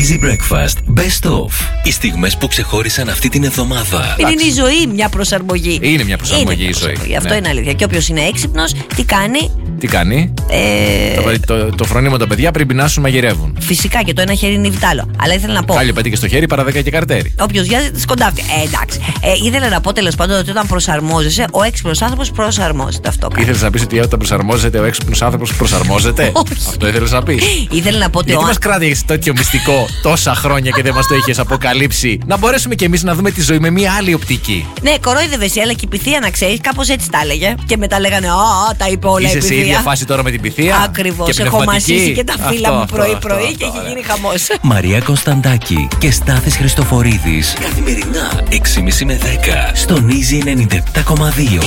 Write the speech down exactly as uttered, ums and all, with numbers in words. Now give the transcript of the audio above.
Easy Breakfast Best Of. Οι στιγμές που ξεχώρισαν αυτή την εβδομάδα. Είναι η ζωή μια προσαρμογή. Είναι μια προσαρμογή είναι η ζωή. προσαρμογή. Αυτό ναι. είναι αλήθεια. Και όποιος είναι έξυπνος, τι κάνει? Τι κάνει? Ε... Το, το, το φρονίμο τα παιδιά πριν πεινάσουν μαγειρεύουν. Φυσικά και το ένα χέρι είναι βιτάλο. Αλλά ήθελα να πω. Κάλλιο πέτει και στο χέρι παρά δέκα και καρτέρι. Όποιος βιάζεται σκοντάφτει. Ε, εντάξει. Ε, ήθελα να πω τέλος πάντων ότι όταν προσαρμόζεσαι, ο έξυπνος άνθρωπος προσαρμόζεται. Αυτό κάνει. Ήθελες να πεις ότι όταν προσαρμόζεται ο έξυπνος άνθρωπος προσαρμόζεται? Αυτό ήθελες να πεις? Ήθελα να πω ότι. Γιατί ο... μας κράτηγες τέτοιο μυστικό τόσα χρόνια και δεν μας το είχες αποκαλύψει? Να μπορέσουμε κι εμείς να δούμε τη ζωή με μια άλλη οπτική. Ναι, κορόιδευε, αλλά και η πυθία να ξέρει, κάπως έτσι τα έλεγε. Και μετά λέγανε, Α, τα είπε όλα η Είσαι πυθία. σε ίδια φάση τώρα με την πυθία? Ακριβώς. Έχω μασίσει και τα φύλλα μου πρωί-πρωί και έχει γίνει χαμός. Μαρία Κωνσταντάκη και Στάθης Χριστοφορίδης. Καθημερινά έξι και μισή με δέκα στον Easy ενενήντα επτά κόμμα δύο.